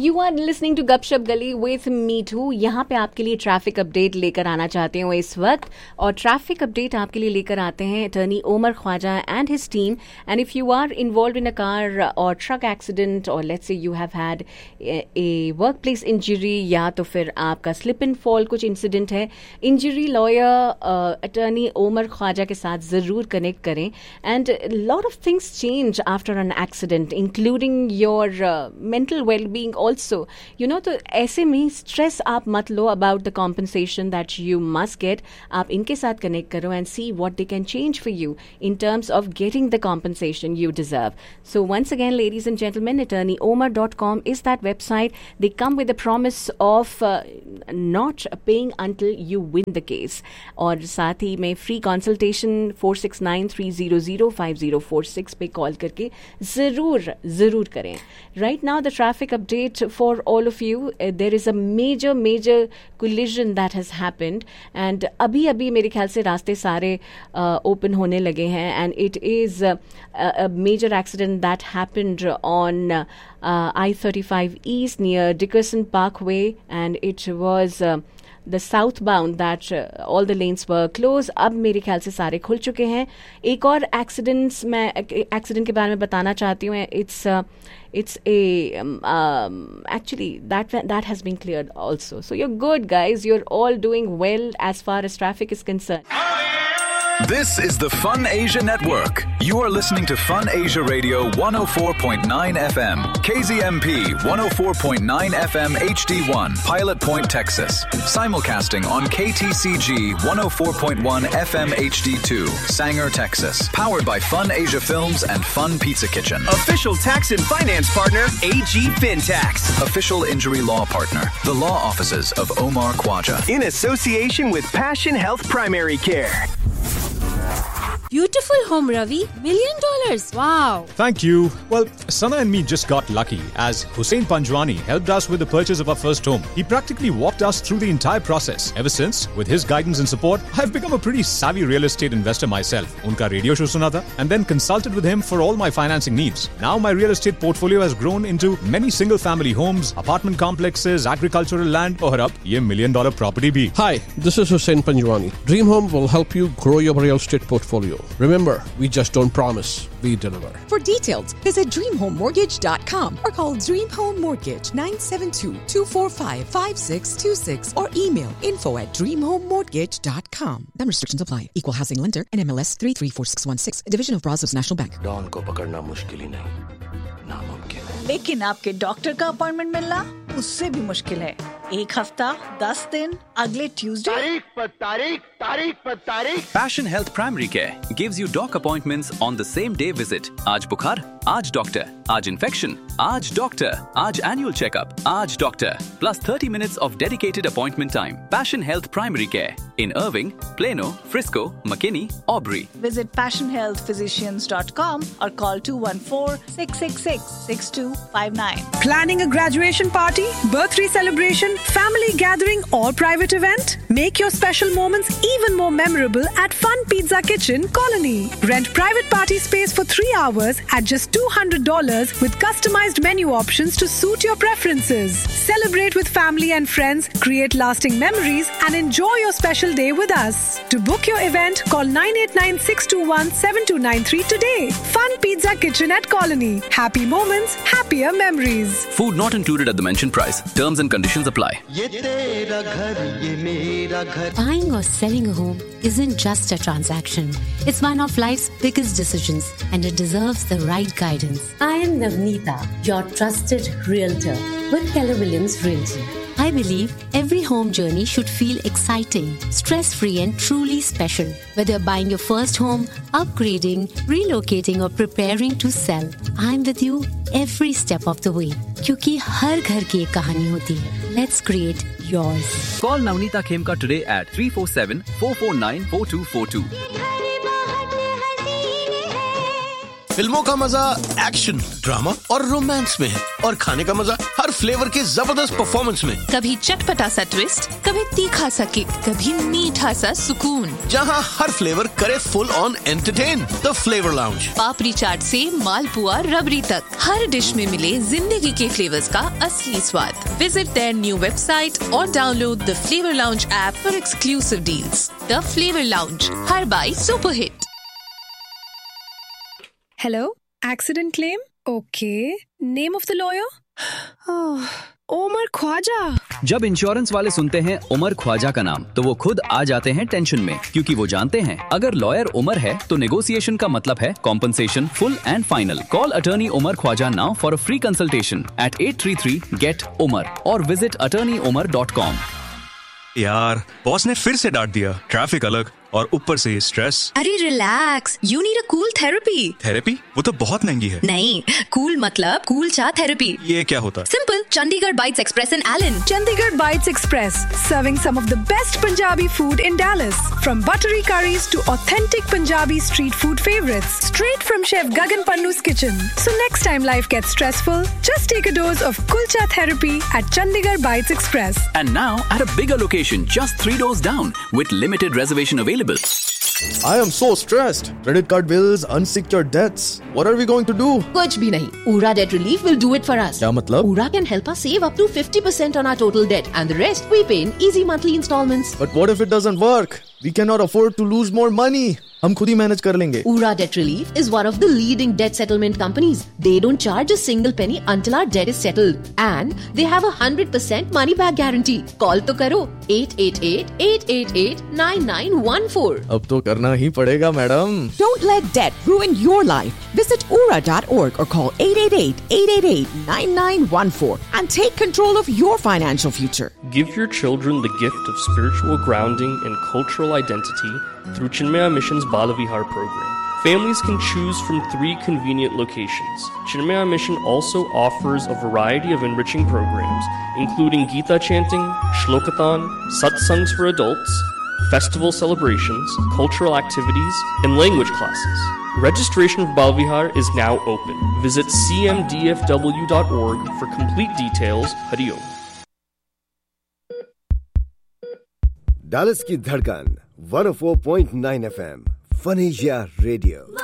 You are listening to गपशप गली with me too. यहाँ पे आपके लिए ट्रैफिक अपडेट लेकर आना चाहते हो इस वक्त, और ट्रैफिक अपडेट आपके लिए लेकर आते हैं attorney Omar Khwaja and his team. And if you are involve in a car और ट्रक एक्सीडेंट, और let's say you have had a work place injury, या तो फिर आपका स्लिप एंड फॉल कुछ इंसिडेंट है, injury lawyer attorney Omar Khwaja के साथ ज़रूर कनेक्ट करें. And lot of things change after an accident, including your mental wellbeing also. You know, तो ऐसे में स्ट्रेस आप मत लो about the compensation that you must get. आप इनके साथ कनेक्ट करो and see what they can change for you in terms of getting the compensation you deserve. So once again, ladies and gentlemen, attorneyomer.com is that website. They come with a promise of not paying until you win the case. और साथ ही में free consultation 4693005046 पे call करके ज़रूर करें. Right now, the traffic update for all of you. There is a major collision that has happened, and अभी मेरे ख्याल से रास्ते सारे open होने लगे हैं, and it is a major accident that happened on I-35 East near Dickerson Parkway, and it was the southbound that all the lanes were closed. अब मेरे ख्याल से सारे खुल चुके हैं. एक और एक्सीडेंट के बारे में बताना चाहती हूँ. It's a actually that has been cleared also. So you're good, guys. You're all doing well as far as traffic is concerned. This is the Fun Asia Network. You are listening to Fun Asia Radio 104.9 FM, KZMP 104.9 FM HD1, Pilot Point, Texas. Simulcasting on KTCG 104.1 FM HD2, Sanger, Texas. Powered by Fun Asia Films and Fun Pizza Kitchen. Official tax and finance partner, AG FinTax. Official injury law partner, the law offices of Omar Khwaja. In association with Passion Health Primary Care. Beautiful home, Ravi. $1 million. Wow. Thank you. Well, Sana and me just got lucky as Hussein Panjwani helped us with the purchase of our first home. He practically walked us through the entire process. Ever since, with his guidance and support, I've become a pretty savvy real estate investor myself. Unka radio show suna tha, and then consulted with him for all my financing needs. Now my real estate portfolio has grown into many single-family homes, apartment complexes, agricultural land, और अब ये $1 million property bhi. Hi, this is Hussein Panjwani. Dream Home will help you grow your real estate portfolio. Remember, we just don't promise, we deliver. For details, visit DreamHomeMortgage.com or call Dream Home Mortgage 972-245-5626 or email info@DreamHomeMortgage.com. Then restrictions apply. Equal housing lender and MLS 334616, a division of Brazos National Bank. Don को पकड़ना मुश्किल ही नहीं, नामुमकिन है. लेकिन आपके doctor का appointment मिलना उससे भी मुश्किल है. 1 हफ्ता 10 दिन अगले ट्यूसडे. तारीख पर तारीख. Passion Health Primary Care gives you doc appointments on the same day visit. आज बुखार, आज डॉक्टर. आज infection, आज डॉक्टर. आज annual checkup, आज doctor. Plus 30 minutes of dedicated appointment time. Passion Health Primary Care in Irving, Plano, Frisco, McKinney, Aubrey. Visit passionhealthphysicians.com or call 214-666-6259. Planning a graduation party, birthday celebration, family gathering or private event? Make your special moments even more memorable at Fun Pizza Kitchen, Colony. Rent private party space for 3 hours at just $200 with customized menu options to suit your preferences. Celebrate with family and friends, create lasting memories and enjoy your special day with us. To book your event, call 989-621-7293 today. Fun Pizza Kitchen at Colony. Happy moments, happier memories. Food not included at the mentioned price. Terms and conditions apply. Buying or selling a home isn't just a transaction. It's one of life's biggest decisions, and it deserves the right guidance. I am Navneeta, your trusted realtor with Keller Williams Realty. I believe every home journey should feel exciting, stress-free and truly special. Whether you're buying your first home, upgrading, relocating or preparing to sell, I'm with you every step of the way. क्योंकि हर घर की एक कहानी होती है. Let's create yours. Call Navneeta Khemka today at 347-449-4242. फिल्मों का मजा एक्शन, ड्रामा और रोमांस में है और खाने का मजा हर फ्लेवर के जबरदस्त परफॉर्मेंस में। कभी चटपटा सा ट्विस्ट, कभी तीखा सा किक, कभी मीठा सा सुकून, जहां हर फ्लेवर करे full on entertain. The flavour lounge. पापड़ी चाट से मालपुआ रबड़ी तक, हर डिश में मिले जिंदगी के फ्लेवर्स का असली स्वाद। विजिट देयर न्यू वेबसाइट और download the flavour lounge app for exclusive deals. The flavour lounge, her by super hit. Hello? Accident claim? Okay. Name of the lawyer? Omar Khwaja. जब insurance वाले सुनते हैं उमर ख्वाजा का नाम तो वो खुद आ जाते हैं टेंशन में, क्योंकि वो जानते हैं अगर लॉयर उमर है तो नेगोशिएशन का मतलब है compensation full and final. Call attorney Umar Khwaja now for a free consultation at 833-GET-UMAR और विजिट attorneyumar.com। यार, बॉस ने फिर से डांट दिया। ट्रैफिक अलग और ऊपर से स्ट्रेस। अरे relax, you need a cool therapy. Therapy? वो तो बहुत महंगी है। नहीं, कूल मतलब कूल चा थेरेपी। ये क्या होता है? Simple, Chandigarh bytes express in Elon. Chandigarh Bites Express, serving some of the best Punjabi food in Dallas. From buttery curries to authentic Punjabi street food favorites. Straight from Chef Gagan Pannu's kitchen. So next time life gets stressful, just take a dose of Kulcha therapy at Chandigarh Bites Express. And now at a bigger location, just 3 doors down, with limited reservation available. I am so stressed. Credit card bills, unsecured debts. What are we going to do? कुछ भी नहीं. Ura Debt Relief will do it for us. क्या मतलब? Ura can help us save up to 50% on our total debt, and the rest we pay in easy monthly installments. But what if it doesn't work? We cannot afford to lose more money. हम खुद ही manage कर लेंगे। Ura Debt Relief is one of the leading debt settlement companies. They don't charge a single penny until our debt is settled, and they have a 100% money back guarantee. Call तो करो 888-888-9914. अब तो करना ही पड़ेगा, madam. Don't let debt ruin your life. Visit ura.org or call 888-888-9914 and take control of your financial future. Give your children the gift of spiritual grounding and cultural identity through Chinmaya Mission's Balavihar program. Families can choose from 3 convenient locations. Chinmaya Mission also offers a variety of enriching programs, including Gita chanting, Shlokathon, satsangs for adults, festival celebrations, cultural activities, and language classes. Registration for Balavihar is now open. Visit cmdfw.org for complete details. Hari Om. Dallas की धड़कन 104.9 FM, Fun Asia Radio.